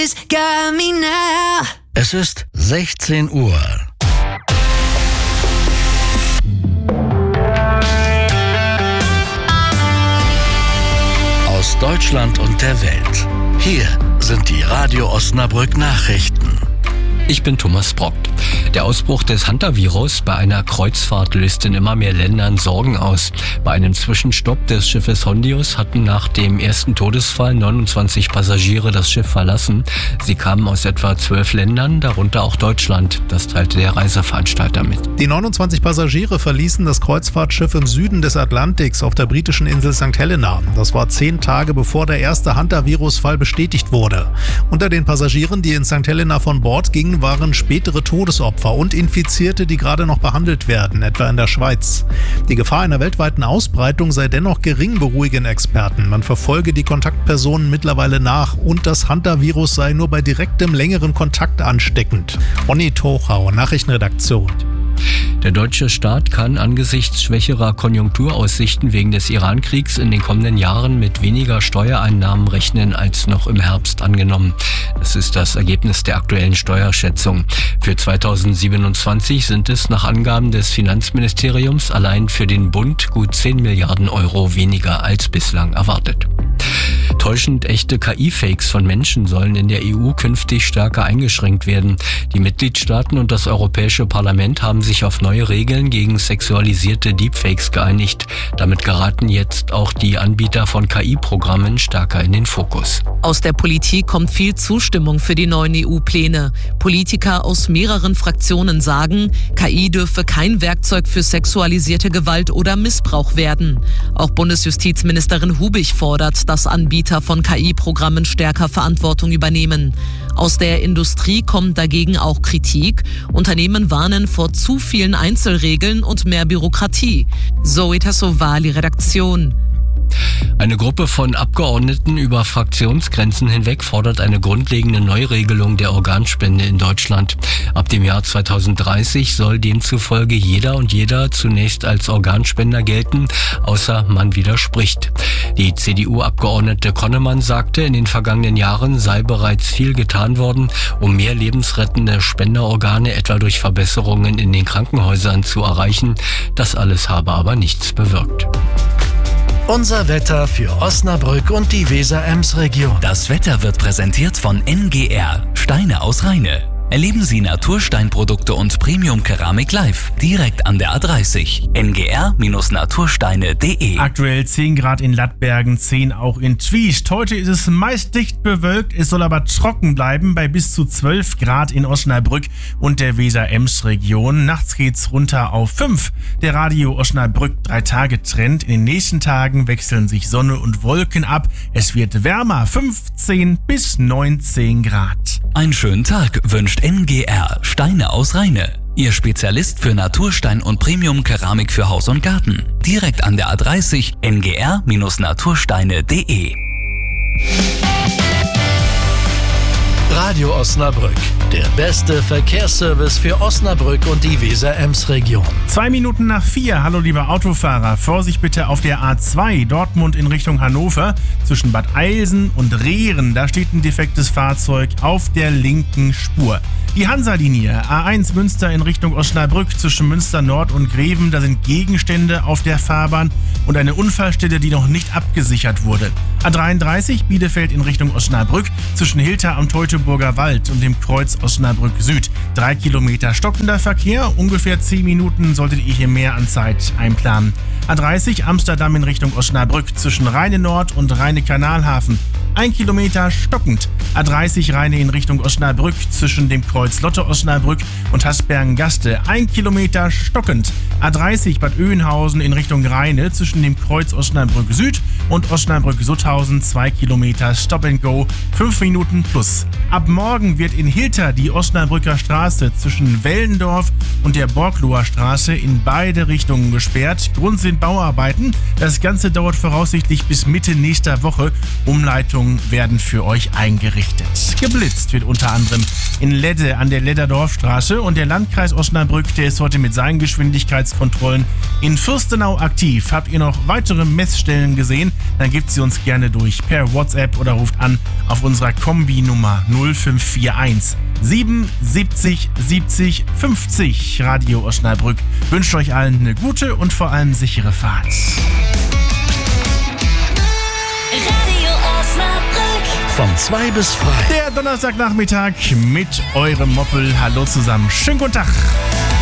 always got me now. Es ist 16 Uhr. Aus Deutschland und der Welt. Hier sind die Radio Osnabrück Nachrichten. Ich bin Thomas Brockt. Der Ausbruch des Hantavirus bei einer Kreuzfahrt löst in immer mehr Ländern Sorgen aus. Bei einem Zwischenstopp des Schiffes Hondius hatten nach dem ersten Todesfall 29 Passagiere das Schiff verlassen. Sie kamen aus etwa 12 Ländern, darunter auch Deutschland. Das teilte der Reiseveranstalter mit. Die 29 Passagiere verließen das Kreuzfahrtschiff im Süden des Atlantiks auf der britischen Insel St. Helena. Das war 10 Tage bevor der erste Hantavirus-Fall bestätigt wurde. Unter den Passagieren, die in St. Helena von Bord gingen, waren spätere Todesopfer und Infizierte, die gerade noch behandelt werden, etwa in der Schweiz. Die Gefahr einer weltweiten Ausbreitung sei dennoch gering, beruhigen Experten. Man verfolge die Kontaktpersonen mittlerweile nach und das Hantavirus sei nur bei direktem, längeren Kontakt ansteckend. Onni Tochau, Nachrichtenredaktion. Der deutsche Staat kann angesichts schwächerer Konjunkturaussichten wegen des Iran-Kriegs in den kommenden Jahren mit weniger Steuereinnahmen rechnen als noch im Herbst angenommen. Das ist das Ergebnis der aktuellen Steuerschätzung. Für 2027 sind es nach Angaben des Finanzministeriums allein für den Bund gut 10 Milliarden Euro weniger als bislang erwartet. Täuschend echte KI-Fakes von Menschen sollen in der EU künftig stärker eingeschränkt werden. Die Mitgliedstaaten und das Europäische Parlament haben sich auf neue Regeln gegen sexualisierte Deepfakes geeinigt. Damit geraten jetzt auch die Anbieter von KI-Programmen stärker in den Fokus. Aus der Politik kommt viel Zustimmung für die neuen EU-Pläne. Politiker aus mehreren Fraktionen sagen, KI dürfe kein Werkzeug für sexualisierte Gewalt oder Missbrauch werden. Auch Bundesjustizministerin Hubig fordert, dass Anbieter von KI-Programmen stärker Verantwortung übernehmen. Aus der Industrie kommt dagegen auch Kritik. Unternehmen warnen vor zu vielen Einzelregeln und mehr Bürokratie. Zoe Tassovali, Redaktion. Eine Gruppe von Abgeordneten über Fraktionsgrenzen hinweg fordert eine grundlegende Neuregelung der Organspende in Deutschland. Ab dem Jahr 2030 soll demzufolge jeder und jeder zunächst als Organspender gelten, außer man widerspricht. Die CDU-Abgeordnete Konnemann sagte, in den vergangenen Jahren sei bereits viel getan worden, um mehr lebensrettende Spenderorgane etwa durch Verbesserungen in den Krankenhäusern zu erreichen. Das alles habe aber nichts bewirkt. Unser Wetter für Osnabrück und die Weser-Ems-Region. Das Wetter wird präsentiert von NGR, Steine aus Rheine. Erleben Sie Natursteinprodukte und Premium-Keramik live, direkt an der A30. ngr-natursteine.de. Aktuell 10 Grad in Lattbergen, 10 auch in Twiest. Heute ist es meist dicht bewölkt, es soll aber trocken bleiben bei bis zu 12 Grad in Osnabrück und der Weser-Ems-Region. Nachts geht's runter auf 5. Der Radio Osnabrück 3-Tage-Trend. In den nächsten Tagen wechseln sich Sonne und Wolken ab. Es wird wärmer, 15 bis 19 Grad. Einen schönen Tag wünscht NGR, Steine aus Rheine. Ihr Spezialist für Naturstein und Premium-Keramik für Haus und Garten. Direkt an der A30, ngr-natursteine.de. Radio Osnabrück, der beste Verkehrsservice für Osnabrück und die Weser-Ems-Region. 2 Minuten nach 4. Hallo liebe Autofahrer, Vorsicht bitte auf der A2 Dortmund in Richtung Hannover zwischen Bad Eilsen und Rehren. Da steht ein defektes Fahrzeug auf der linken Spur. Die Hansa-Linie A1 Münster in Richtung Osnabrück zwischen Münster Nord und Greven. Da sind Gegenstände auf der Fahrbahn und eine Unfallstelle, die noch nicht abgesichert wurde. A33 Bielefeld in Richtung Osnabrück zwischen Hilter am Teutoburger Wald und dem Kreuz Osnabrück Süd. 3 Kilometer stockender Verkehr, ungefähr 10 Minuten solltet ihr hier mehr an Zeit einplanen. A30 Amsterdam in Richtung Osnabrück zwischen Rheine Nord und Rheine Kanalhafen. 1 Kilometer stockend. A30 Rheine in Richtung Osnabrück zwischen dem Kreuz Lotte Osnabrück und Hasbergen-Gaste. 1 Kilometer stockend. A30 Bad Oeynhausen in Richtung Rheine zwischen dem Kreuz Osnabrück Süd und Osnabrück-Sutthausen. 2 Kilometer Stop and Go. 5 Minuten plus. Ab morgen wird in Hilter die Osnabrücker Straße zwischen Wellendorf und der Borgloher Straße in beide Richtungen gesperrt. Grund sind Bauarbeiten. Das Ganze dauert voraussichtlich bis Mitte nächster Woche. Umleitungen werden für euch eingerichtet. Geblitzt wird unter anderem in Ledde an der Ledderdorfstraße und der Landkreis Osnabrück, der ist heute mit seinen Geschwindigkeitskontrollen in Fürstenau aktiv. Habt ihr noch weitere Messstellen gesehen? dann gebt sie uns gerne durch per WhatsApp oder ruft an auf unserer Kombi-Nummer 0541 77 70 50. Radio Osnabrück wünscht euch allen eine gute und vor allem sichere Fahrt. Radio Osnabrück. Von 2 bis frei. Der Donnerstagnachmittag mit eurem Moppel. Hallo zusammen. Schönen guten Tag.